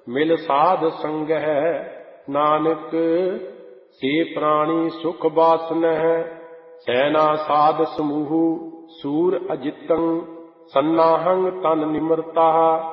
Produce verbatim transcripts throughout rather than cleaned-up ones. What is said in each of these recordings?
ਮਿਲ ਸਾਧ ਸੰਗਹਿ ਨਾਨਕ ਸੇ ਪ੍ਰਾਣੀ ਸੁਖ ਬਾਸਨਹਿ। ਸੈਨਾ ਸਾਧ ਸਮੂਹ ਸੂਰ ਅਜਿਤੰ ਸੰਨਾਹੰ ਤਨ ਨਿਮਰਤਾ।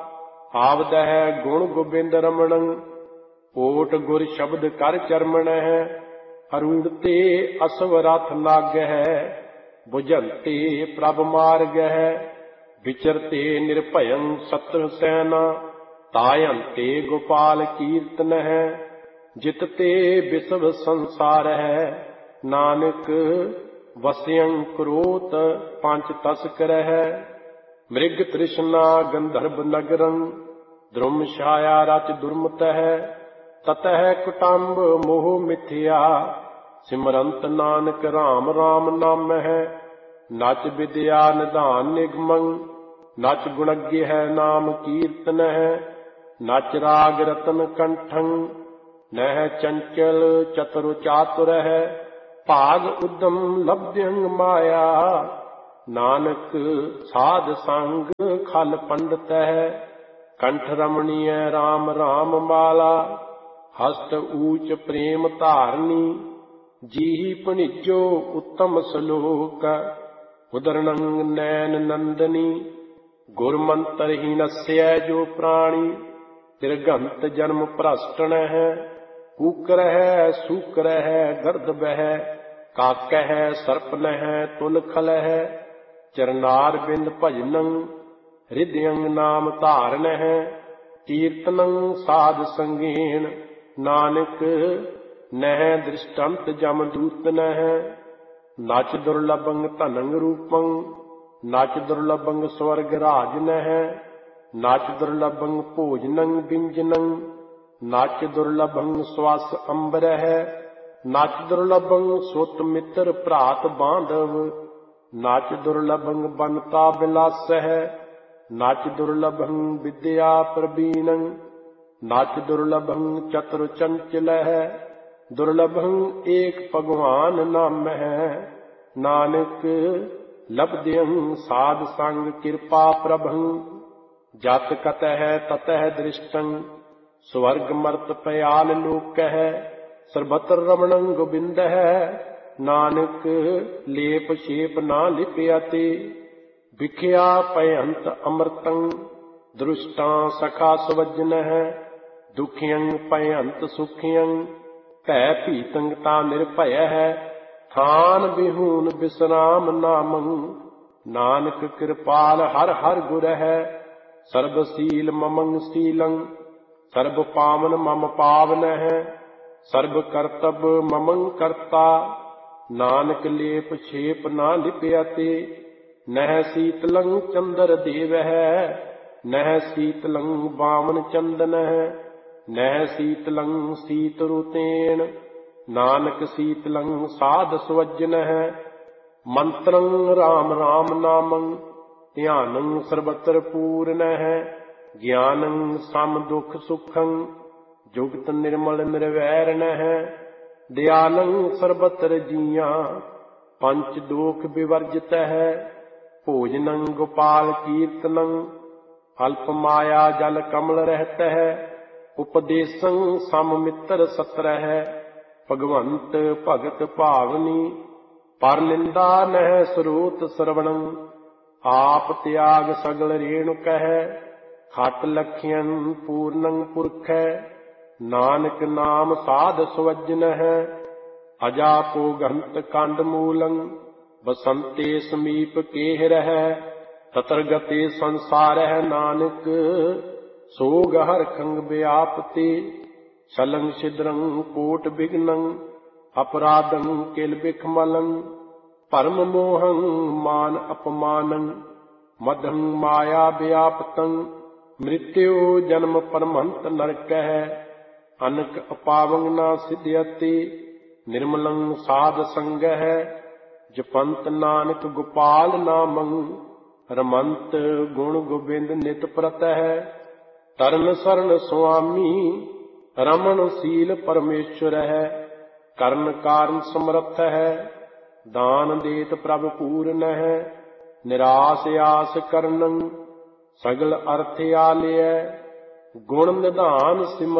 ਆਵਦਹਿ ਗੁਣ ਗੋਬਿੰਦ ਰਮਣੰ ਓਟ ਗੁਰ ਸ਼ਬਦ ਕਰ ਚਰਮਣਹਿ। ਅਰੂੜ ਤੇ ਅਸਵ ਰਥ ਲਾਗਹਿ ਬੁਝੰਤੇ ਪ੍ਰਭ ਮਾਰਗਹਿ। ਵਿਚਰਤੇ ਨਿਰਭਯੰ ਸਤਰ ਸੈਨਾ ਤਾਯੰਤੇ ਗੋਪਾਲ ਕੀਰਤਨਹਿ। ਜਿਤ ਤੇ ਵਿਸਵ ਸੰਸਾਰਹਿ ਨਾਨਕ ਵਸਿਅੰ ਕਰੋਤ ਪੰਚ ਤਸਕਰਹਿ। ਮ੍ਰਿਗ ਤ੍ਰਿਸ਼ਨਾ ਗੰਧਰਵ ਨਗਰੰ ਦ੍ਰੁਮ ਛਾਇਆ ਰਚ ਦੁਰਮਤਹਿ। ਤਤਹਿ ਕੁਟੰਬ ਮੋਹ ਮਿਥਿਆ ਸਿਮਰੰਤ ਨਾਨਕ ਰਾਮ ਰਾਮ ਨਾਮਹਿ। ਨਚ ਵਿਦਿਆ ਨਿਧਾਨ ਨਿਗਮੰ ਨਚ ਗੁਣਗੇ ਹੈ ਨਾਮ ਕੀਰਤਨਹਿ। ਨਚ ਰਾਗ ਰਤਨ ਕੰਠੰ ਨਹਿ ਚੰਚਲ ਚਤੁਰ ਚਾਤੁਰਹਿ। ਭਾਗ ਉਦਮ ਲਭਯੰ ਮਾਇਆ ਨਾਨਕ ਸਾਧ ਸੰਗ ਖਲ ਪੰਡਤਹਿ। ਕੰਠ ਰਮਣੀਐ ਰਾਮ ਰਾਮ ਮਾਲਾ ਹਸਤ ਊਚ ਪ੍ਰੇਮ ਧਾਰਨੀ। ਜੀਹੀ ਭਣਿਜੋ ਉੱਤਮ ਸਲੋਕ ਉਦਰਣੰ ਨੈਨ ਨੰਦਨੀ। ਗੁਰ ਮੰਤਰ ਹੀ ਨਸੈ ਜੋ ਪ੍ਰਾਣੀ ਤਿਰਗੰਤ ਜਨਮ ਭ੍ਰਸ਼ਟਣਹਿ। ਕੂਕਰਹਿ ਸੂਕਰਹਿ ਗਰਦਬਹਿ ਕਾਕਹਿ ਸਰਪਨਹਿ ਤੁਲ ਖਲਹਿ। ਚਰਨਾਰ ਬਿੰਦ ਭਜਨੰ ਹਿਰਦਯੰ ਨਾਮ ਧਾਰਨਹਿ। ਕੀਰਤਨੰ ਸਾਧ ਸੰਗੇਨ ਨਾਨਕ ਨਹਿ ਦ੍ਰਿਸ਼ਟੰਤ ਜਮ ਦੂਤਨਹਿ। ਨਚ ਦੁਰਲਭੰ ਧਨੰ ਰੂਪੰ ਨਚ ਦੁਰਲਭੰ ਸਵਰਗ ਰਾਜਨਹਿ। ਨਚ ਦੁਰਲਭੰ ਭੋਜਨੰ ਵਿੰਜਨੰ ਨਚ ਦੁਰਲਭੰ ਸਵਸ ਅੰਬਰਹਿ। ਨਚ ਦੁਰਲਭੰ ਸੁਤ ਮਿੱਤਰ ਭਰਾਤ ਬਾਂਧਵ ਨਚ ਦੁਰਲਭੰ ਬਨਤਾ ਬਿਲਾਸਹਿ। ਨਚ ਦੁਰਲਭੰ ਵਿਦਿਆ ਪ੍ਰਬੀਨੰ ਨਚ ਦੁਰਲਭੰ ਚਤੁਰ ਚੰਚਲਹਿ। ਦੁਰਲਭੰ ਏਕ ਭਗਵਾਨ ਨਾਮਹਿ ਨਾਨਕ ਲਭਦਿਅੰ ਸਾਧ ਸੰਗ ਕਿਰਪਾ ਪ੍ਰਭੰ। ਜਤ ਕਤਹਿ ਤਤਹਿ ਦ੍ਰਿਸ਼ਟੰ ਸਵਰਗ ਮਰਤ ਪਯਾਲ ਲੋਕਹਿ। ਸਰਬਤਰ ਰਮਣੰ ਗੋਬਿੰਦਹਿ ਨਾਨਕ ਲੇਪ ਛੇਪ ਨਾ ਲਿਪਿਆ ਤੇ। ਵਿਖਿਆ ਭਯੰਤ ਅੰਮ੍ਰਿਤੰ ਦ੍ਰਿਸ਼ਟਾਂ ਸਖਾ ਸਵਜਨਹਿ। ਦੁਖੀਅੰ ਭਯੰਤ ਸੁਖੀਅੰ ਭੈ ਭੀਤੰ ਤਾ ਨਿਰਭਯਹਿ। ਥਾਨ ਵਿਹੂਨ ਬਿਸਰਾਮ ਨਾਮੰ ਨਾਨਕ ਕਿਰਪਾਲ ਹਰਿ ਹਰਿ ਗੁਰਹਿ। ਸਰਬ ਸੀਲ ਮਮੰ ਸੀਲੰ ਸਰਬ ਪਾਵਨ ਮਮ ਪਾਵਨਹਿ। ਸਰਬ ਕਰਤਬ ਮਮੰ ਕਰਤਾ ਨਾਨਕ ਲੇਪ ਛੇਪ ਨਾ ਲਿਪਿਆ ਤੇ। ਨਹਿ ਸੀਤਲੰ ਚੰਦਰ ਦੇਵਹਿ ਨਹਿ ਸੀਤਲੰ ਬਾਮਨ ਚੰਦਨਹਿ। ਨਹਿ ਸੀਤਲੰ ਸੀਤ ਰੁਤੇਨ ਨਾਨਕ ਸੀਤਲੰ ਸਾਧ ਸਵਜਨਹਿ। ਮੰਤਰੰ ਰਾਮ ਰਾਮ ਨਾਮੰ ਧਿਆਨੰ ਸਰਬਤਰ ਪੂਰਨਹਿ। ਗਿਆਨੰ ਸਮ ਦੁਖ ਸੁਖੰ ਜੁਗਤ ਨਿਰਮਲ ਨਿਰਵੈਰਨਹਿ। ਦਿਆਲੰ ਸਰਬਤਰ ਜੀਆਂ ਪੰਚ ਦੋਖ ਵਿਵਰਜਿਤਹਿ। ਭੋਜਨੰ ਗੋਪਾਲ ਕੀਰਤਨੰ ਅਲਪ ਮਾਇਆ ਜਲ ਕਮਲ ਰਹਿਤਹਿ। ਉਪਦੇਸੰ ਸਮ ਮਿੱਤਰ ਸਤਰਹਿ ਭਗਵੰਤ ਭਗਤ ਭਾਵਨੀ। ਪਰ ਨਿੰਦਾ ਨਹਿ ਸਰੋਤ ਸਰਵਣੰ ਆਪ ਤਿਆਗ ਸਗਲ ਰੇਣੁਕਹਿ। ਖਟ ਲਖਿਅਨ ਪੂਰਨੰ ਪੁਰਖੈ ਨਾਨਕ ਨਾਮ ਸਾਧ ਸਵਜਨਹਿ। ਅਜਾਪੋ ਗੰਤ ਕੰਡ ਮੂਲੰ ਬਸੰਤੇ ਸਮੀਪ ਕੇਹ ਰਹਿ। ਤਤਰ ਗਤੇ ਸੰਸਾਰਹਿ ਨਾਨਕ ਸੋਗ ਹਰਖੰ ਵਿਆਪਤੇ। ਛਲੰ ਛਿਦਰੰ ਕੋਟ ਬਿਘਨੰ ਅਪਰਾਧੰ ਕਿਲ ਬਿਖਮਲੰ। ਭਰਮ ਮੋਹੰ ਮਾਨ ਅਪਮਾਨੰ ਮਦੰ ਮਾਇਆ ਵਿਆਪਤੰ। ਮ੍ਰਿਤਿਉ ਜਨਮ ਪਰਮੰਤ ਨਰਕਹਿ ਅਨਕ ਅਪਾਵੰ ਨਾ ਸਿਧਿਅਤੇ। ਨਿਰਮਲੰ ਸਾਧ ਸੰਗਹਿ ਜਪੰਤ ਨਾਨਕ ਗੋਪਾਲ ਨਾਮੰ। ਰਮੰਤ ਗੁਣ ਗੋਬਿੰਦ ਨਿਤ ਪ੍ਰਤਹਿ। ਤਰਨ ਸਰਨ ਸੁਆਮੀ ਰਮਣ ਸੀਲ ਪਰਮੇਸ਼ਵਰਹਿ। ਕਰਨ ਕਾਰਨ ਸਮਰਥਹਿ ਦਾਨ ਦੇਤ ਪ੍ਰਭ ਪੂਰਨਹਿ। ਨਿਰਾਸ ਆਸ ਕਰਨੰ ਸਗਲ ਅਰਥ ਆਲਿਐ। ਗੁਣ ਨਿਧਾਨ ਸਿਮਰਨ